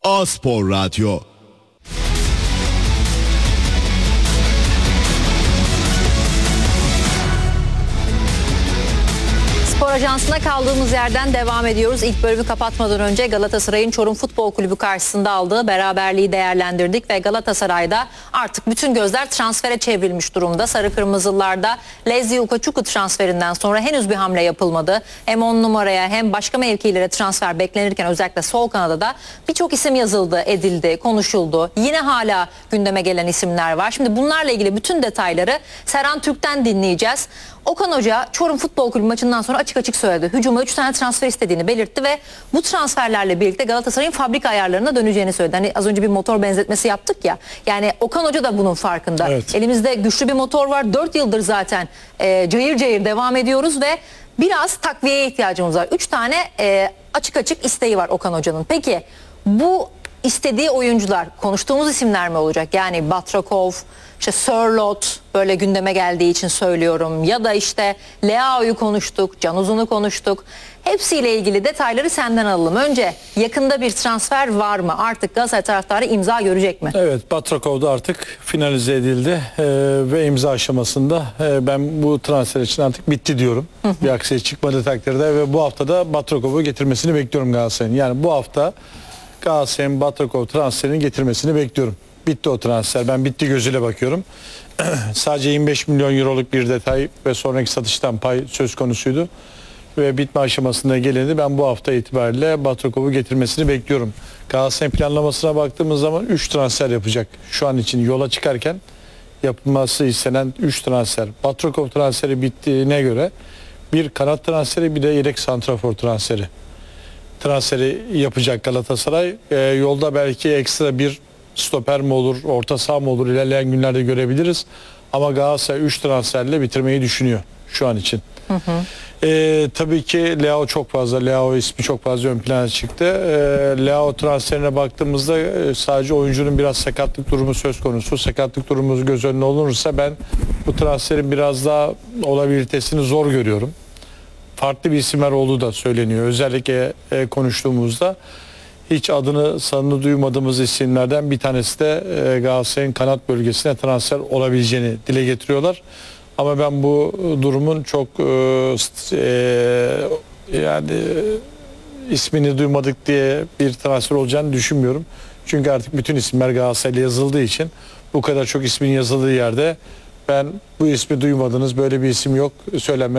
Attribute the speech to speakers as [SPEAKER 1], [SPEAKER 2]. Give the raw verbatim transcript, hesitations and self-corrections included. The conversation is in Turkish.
[SPEAKER 1] A-Spor Radyo.
[SPEAKER 2] Spor Ajansı'na kaldığımız yerden devam ediyoruz. İlk bölümü kapatmadan önce Galatasaray'ın Çorum Futbol Kulübü karşısında aldığı beraberliği değerlendirdik ve Galatasaray'da artık bütün gözler transfere çevrilmiş durumda. Sarı Kırmızılılarda Lezzi Ukaçuku transferinden sonra henüz bir hamle yapılmadı. Hem on numaraya hem başka mevkilere transfer beklenirken özellikle sol kanada da birçok isim yazıldı, edildi, konuşuldu. Yine hala gündeme gelen isimler var. Şimdi bunlarla ilgili bütün detayları Serhan Türk'ten dinleyeceğiz. Okan Hoca Çorum Futbol Kulübü maçından sonra açık açık söyledi. Hücuma üç tane transfer istediğini belirtti ve bu transferlerle birlikte Galatasaray'ın fabrika ayarlarına döneceğini söyledi. Hani az önce bir motor benzetmesi yaptık ya. Yani Okan Hoca da bunun farkında.
[SPEAKER 3] Evet.
[SPEAKER 2] Elimizde güçlü bir motor var. dört yıldır zaten e, cayır cayır devam ediyoruz ve biraz takviyeye ihtiyacımız var. üç tane e, açık açık isteği var Okan Hoca'nın. Peki bu istediği oyuncular konuştuğumuz isimler mi olacak? Yani Batrakov, işte Sörloth böyle gündeme geldiği için söylüyorum. Ya da işte Leao'yu konuştuk, Can Uzun'u konuştuk. Hepsiyle ilgili detayları senden alalım. Önce yakında bir transfer var mı? Artık Galatasaray taraftarı imza görecek mi?
[SPEAKER 3] Evet, Batrakov da artık finalize edildi ee, ve imza aşamasında. Ee, ben bu transfer için artık bitti diyorum. Hı hı. Bir aksilik çıkmadığı takdirde ve bu haftada Batrakov'u getirmesini bekliyorum Galatasaray'ın. Yani bu hafta Galatasaray'ın Batrakov transferini getirmesini bekliyorum. Bitti o transfer. Ben bitti gözüyle bakıyorum. Sadece yirmi beş milyon euroluk bir detay ve sonraki satıştan pay söz konusuydu. Ve bitme aşamasında gelindi. Ben bu hafta itibariyle Batrakov'u getirmesini bekliyorum. Galatasaray'ın planlamasına baktığımız zaman üç transfer yapacak. Şu an için yola çıkarken yapılması istenen üç transfer. Batrakov transferi bittiğine göre bir kanat transferi, bir de yedek santrafor transferi. Transferi yapacak Galatasaray. Ee, yolda belki ekstra bir stoper mi olur, orta saha mı olur, ilerleyen günlerde görebiliriz. Ama Galatasaray üç transferle bitirmeyi düşünüyor şu an için. Hı hı. Ee, tabii ki Leao çok fazla, Leao ismi çok fazla ön plana çıktı. Ee, Leao transferine baktığımızda sadece oyuncunun biraz sakatlık durumu söz konusu. Sakatlık durumu göz önüne alınırsa ben bu transferin biraz daha olabilitesini zor görüyorum. Farklı bir isimler olduğu da söyleniyor. Özellikle e, konuştuğumuzda hiç adını sanını duymadığımız isimlerden bir tanesi de e, Galatasaray'ın kanat bölgesine transfer olabileceğini dile getiriyorlar. Ama ben bu durumun çok e, e, yani e, ismini duymadık diye bir transfer olacağını düşünmüyorum. Çünkü artık bütün isimler Galatasaray'la yazıldığı için bu kadar çok ismin yazıldığı yerde ben bu ismi duymadınız, böyle bir isim yok söylenmez.